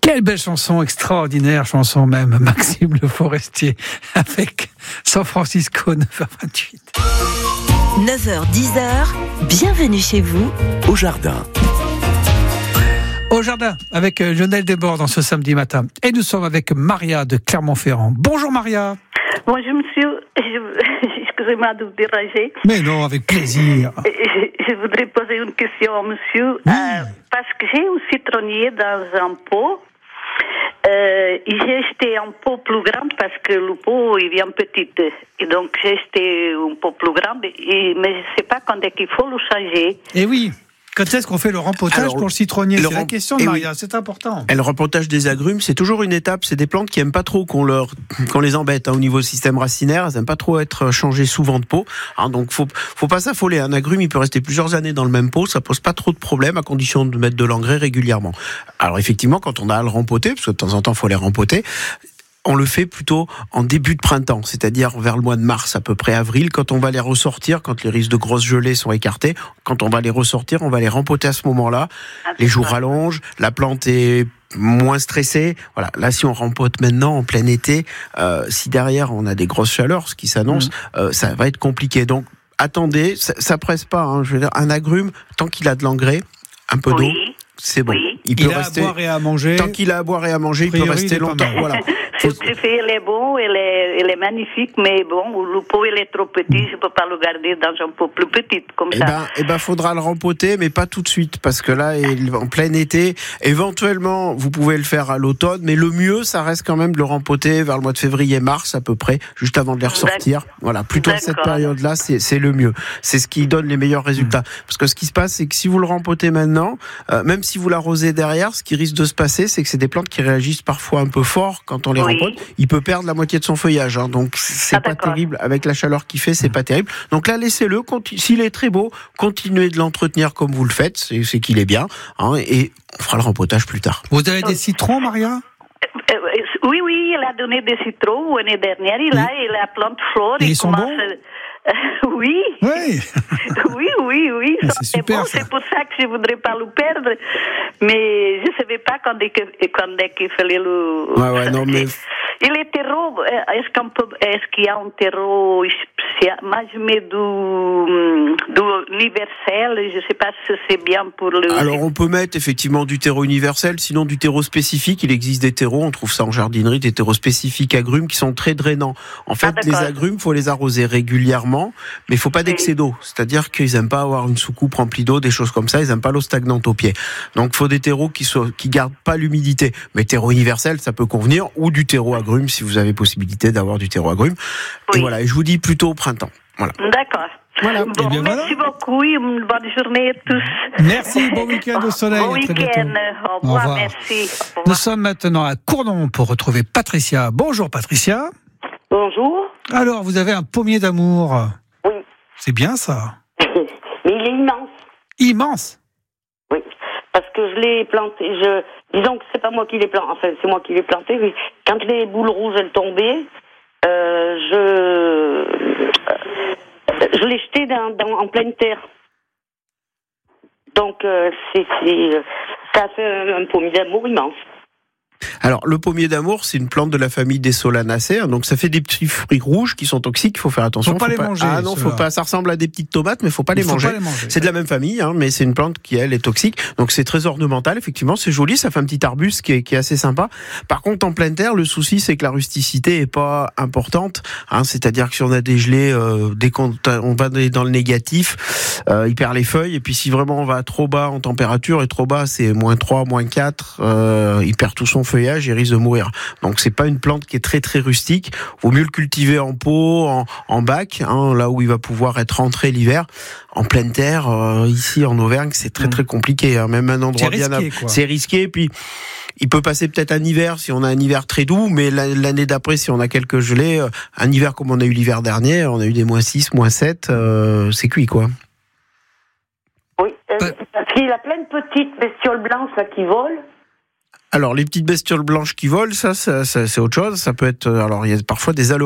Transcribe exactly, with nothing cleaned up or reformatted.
Quelle belle chanson, extraordinaire chanson même, Maxime Le Forestier, avec San Francisco neuf heures vingt-huit. neuf heures dix, bienvenue chez vous, au jardin. Au jardin, avec Lionel Desbordes dans ce samedi matin. Et nous sommes avec Maria de Clermont-Ferrand. Bonjour Maria. Bonjour monsieur, je... excusez-moi de vous déranger. Mais non, avec plaisir. Je, je voudrais poser une question à monsieur. Oui. Euh, parce que j'ai un citronnier dans un pot. Euh, j'ai acheté un pot plus grand parce que le pot il vient petit. Et donc j'ai acheté un pot plus grand, et, mais je ne sais pas quand est qu'il faut le changer. Eh oui. Quand est-ce qu'on fait le rempotage Alors, pour le citronnier? C'est la question de Maria, oui. C'est important. Et le rempotage des agrumes, c'est toujours une étape. C'est des plantes qui aiment pas trop qu'on leur, qu'on les embête hein, au niveau système racinaire. Elles aiment pas trop être changées souvent de pot. Hein, donc faut, faut pas s'affoler. Un agrume, il peut rester plusieurs années dans le même pot. Ça pose pas trop de problèmes à condition de mettre de l'engrais régulièrement. Alors effectivement, quand on a à le rempoter, parce que de temps en temps, faut les rempoter. On le fait plutôt en début de printemps, c'est-à-dire vers le mois de mars, à peu près avril, quand on va les ressortir, quand les risques de grosses gelées sont écartés. Quand on va les ressortir, on va les rempoter à ce moment-là. Les jours rallongent, la plante est moins stressée. Voilà. Là, si on rempote maintenant en plein été, euh, si derrière on a des grosses chaleurs, ce qui s'annonce, mmh. euh, ça va être compliqué. Donc, attendez, ça, ça presse pas. Hein. Je veux dire, un agrume, tant qu'il a de l'engrais, un peu oui. d'eau, c'est bon. Oui. Il, il peut a rester. À boire et à manger. Tant qu'il a à boire et à manger, il peut rester longtemps. Voilà. Ce fait, il est bon, il est, il est magnifique, mais bon, le pot il est trop petit, je ne peux pas le garder dans un pot plus petit comme eh ça. Ben, eh ben, faudra le rempoter, mais pas tout de suite, parce que là, en plein été, éventuellement, vous pouvez le faire à l'automne, mais le mieux, ça reste quand même de le rempoter vers le mois de février-mars à peu près, juste avant de les ressortir. D'accord. Voilà, plutôt à cette période-là, c'est, c'est le mieux. C'est ce qui donne les meilleurs résultats. Mmh. Parce que ce qui se passe, c'est que si vous le rempotez maintenant, euh, même si vous l'arrosez derrière, ce qui risque de se passer, c'est que c'est des plantes qui réagissent parfois un peu fort quand on les oui. rempote. Il peut perdre la moitié de son feuillage, hein, donc c'est ah, pas d'accord. terrible. Avec la chaleur qu'il fait, c'est pas terrible. Donc là, laissez-le. Continu- s'il est très beau, continuez de l'entretenir comme vous le faites, c'est, c'est qu'il est bien, hein, et on fera le rempotage plus tard. Vous avez des citrons, Maria? euh, Oui, oui, il a donné des citrons l'année dernière. Il a, et la plante flore. Et ils sont bons? Euh, oui. Oui. oui, oui, oui. Ah, c'est super. Bon, ça. C'est pour ça que je ne voudrais pas le perdre. Mais je ne savais pas quand est, que, quand est qu'il fallait le. Ouais, ouais, non, mais. Et les terreaux, est-ce, qu'on peut, est-ce qu'il y a un terreau spécial? Moi, je mets du, du universel, je ne sais pas si c'est bien pour le... Alors, on peut mettre effectivement du terreau universel, sinon du terreau spécifique. Il existe des terreaux, on trouve ça en jardinerie, des terreaux spécifiques agrumes qui sont très drainants. En fait, ah, les agrumes, il faut les arroser régulièrement, mais il ne faut pas d'excès d'eau. C'est-à-dire qu'ils n'aiment pas avoir une soucoupe remplie d'eau, des choses comme ça. Ils n'aiment pas l'eau stagnante au pied. Donc, il faut des terreaux qui ne qui gardent pas l'humidité. Mais terreau universel, ça peut convenir, ou du terreau agrume. Si vous avez possibilité d'avoir du terreau agrume. Oui. Et voilà, et je vous dis plutôt au printemps. Voilà. D'accord. Voilà. Bon, eh bien, merci voilà. beaucoup et une bonne journée à tous. Merci, bon week-end au soleil. Bon à très week-end, bientôt. au revoir, au revoir. Merci. Au revoir. Nous sommes maintenant à Cournon pour retrouver Patricia. Bonjour Patricia. Bonjour. Alors, vous avez un pommier d'amour. Oui. C'est bien ça. Mais il est immense. Immense. Oui, parce que je l'ai planté, je... disons que c'est pas moi qui l'ai planté, enfin c'est moi qui l'ai planté, oui. Quand les boules rouges elles tombaient, euh, je je l'ai jeté dans, dans, en pleine terre. Donc euh, c'est, c'est ça fait un, un pommier d'amour immense. Alors, le pommier d'amour, c'est une plante de la famille des Solanacées, donc ça fait des petits fruits rouges qui sont toxiques, il faut faire attention. Faut pas faut les pas... manger. Ah non, faut pas, ça ressemble à des petites tomates, mais faut pas, les, faut manger. pas les manger. C'est de la même famille, hein, mais c'est une plante qui, elle, est toxique, donc c'est très ornemental, effectivement, c'est joli, ça fait un petit arbuste qui est, qui est assez sympa. Par contre, en pleine terre, le souci, c'est que la rusticité est pas importante, hein, c'est-à-dire que si on a des gelées, euh, dès qu'on on va dans le négatif, euh, il perd les feuilles, et puis si vraiment on va trop bas en température, et trop bas, c'est moins trois, moins quatre, euh, il perd tout son feuillage, il risque de mourir. Donc c'est pas une plante qui est très très rustique. Vaut mieux le cultiver en pot, en, en bac, hein, là où il va pouvoir être rentré l'hiver. En pleine terre, euh, ici en Auvergne, c'est très très compliqué. Hein. Même un endroit c'est bien, risqué, à... c'est risqué. Puis il peut passer peut-être un hiver si on a un hiver très doux, mais l'année d'après, si on a quelques gelées, un hiver comme on a eu l'hiver dernier, on a eu des moins six, moins sept, euh, c'est cuit quoi. Oui, euh, ouais. Parce qu'il y a plein de petites bestioles blanches là qui volent. Alors, les petites bestioles blanches qui volent, ça, ça, ça c'est autre chose. Ça peut être, alors, il y a parfois des aleurones